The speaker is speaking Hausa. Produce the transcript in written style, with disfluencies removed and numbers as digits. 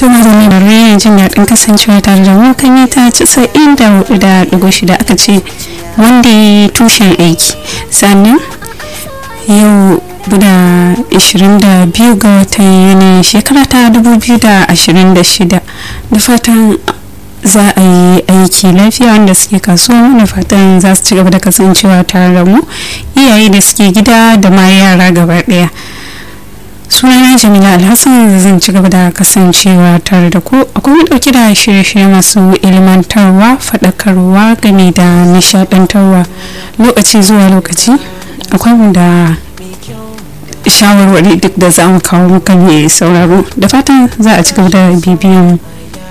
tuna da mai bari jin daɗin kasancewa tare da mu kan yi ta 94.6 aka ce wanda ya tushen aiki. Sannan yau guda 22 ga watan yanayin shekara ta 2026 da fatan za a yi aiki lafiya wanda suke kasuwa da fatan za su ci gaba da kasancewa tare da mu iyaye da suke gida da ma yara gaba daya. Sunana Jamila Alhassan zan ci gaba da kasancewa tare da ku. Akwai mu dauke da shirye-shirye masu ilmantarwa, faɗakarwa game da nishadantarwa lokaci zuwa lokaci. Akwai mu da shawarwari duk da za mu kawo muka ne sauraro da fatan za a ci gaba da bibiyan